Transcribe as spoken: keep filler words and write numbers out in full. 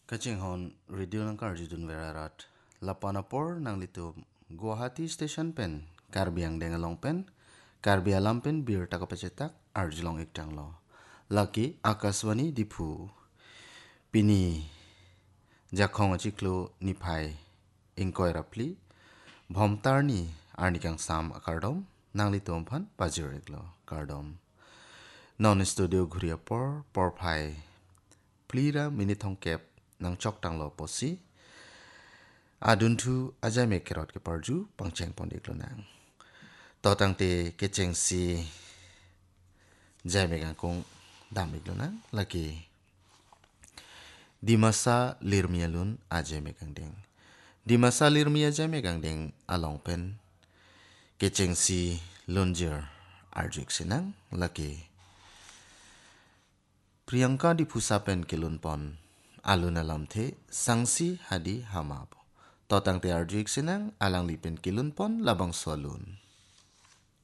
Kaching hon radio ng karjudun verarat. Lapanapor nang lito Guwahati Station pen. Karbiang dengalong pen. Karbi alam pen bir takapacetak arjulong iktang lo. Laki Akaswani Dipu. Pini jakong achiklo nipai ingkoy rapli. Bhomtar ni arnikang sam akardom. Nang lito umpan pajireglo kardom. Non studio guriapor porpai. Plira minitong kep nang chok tang lo posi. Adun tu aja me kerot ke parju pangcheng pondik lo nang. Totang te kecheng si jai me kong damik lo nang lagi. Di masa lirmia lun aja me kang ding. Di masa lirmia aja me kang ding along pen. Kecheng si lunjer arjuk sinang lagi. Priyanka di pusapen kilun pon. Alun alam the sangsi hadi hamab. Totang te arjuik sinang alang lipin kilun pon labang solun.